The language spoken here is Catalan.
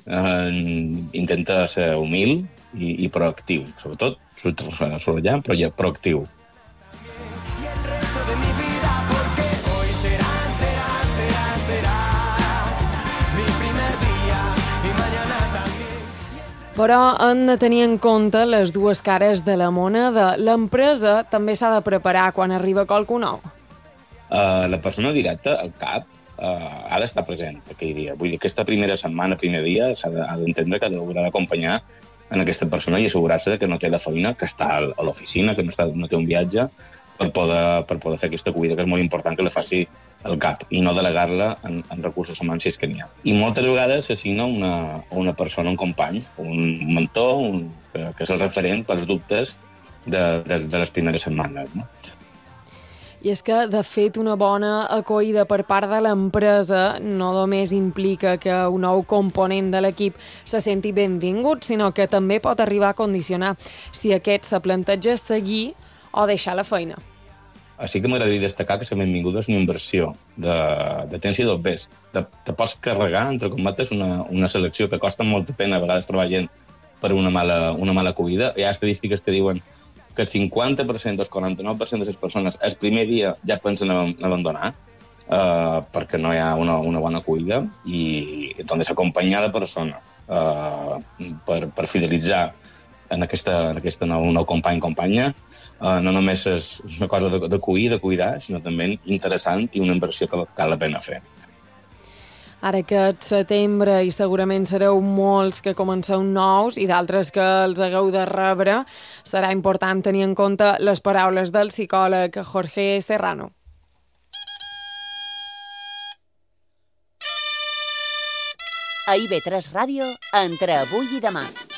intenta ser humil i proactiu. Sobretot, subratllant, però ja proactiu. Y el resto de mi vida, porque hoy será mi primer día y mañana también. Però hem de tenir en compte les dues cares de la moneda. L'empresa també s'ha de preparar quan arriba qualcú nou. La persona directa, el cap, ha d'estar present aquell dia. Vull dir, aquesta primera setmana, primer dia, ha d'entendre que haurà d'acompanyar en aquesta persona i assegurar-se que no té la feina, que està a l'oficina, que no té un viatge, per poder fer aquesta acollida, que és molt important que la faci el cap i no delegar-la en recursos humans si és que n'hi ha. I moltes vegades s'assigna una persona, un company, un mentor, que és el referent pels dubtes de les primeres setmanes, no? I és que, de fet, una bona acollida per part de l'empresa no només implica que un nou component de l'equip se senti benvingut, sinó que també pot arribar a condicionar si aquest se planteja seguir o deixar la feina. Així que m'agradaria destacar que la benvinguda és una inversió de temps i d'obres. Te pots carregar, entre cometes, una selecció que costa molta pena a vegades trobar gent per una mala acollida. Hi ha estadístiques que diuen que el 50% o el 49% de les persones el primer dia ja pensen en abandonar perquè no hi ha una bona acollida i doncs acompanyar la persona per fidelitzar en aquesta nou company o companya no només és una cosa d'acollir, de cuidar, sinó també interessant i una inversió que val la pena fer. Ara que és setembre i segurament sereu molts que comenceu nous i d'altres que els hagueu de rebre, serà important tenir en compte les paraules del psicòleg Jorge Serrano. A IB3 Ràdio, entre avui i demà.